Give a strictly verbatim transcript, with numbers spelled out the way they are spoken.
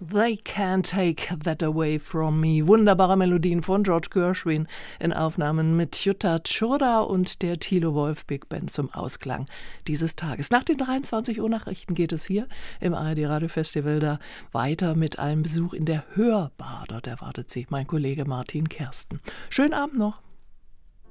They Can't Take That Away From Me. Wunderbare Melodien von George Gershwin in Aufnahmen mit Jutta Tschurda und der Thilo Wolf Big Band zum Ausklang dieses Tages. Nach den dreiundzwanzig Uhr Nachrichten geht es hier im A R D Radio Festival da weiter mit einem Besuch in der Hörbar. Dort erwartet Sie mein Kollege Martin Kersten. Schönen Abend noch.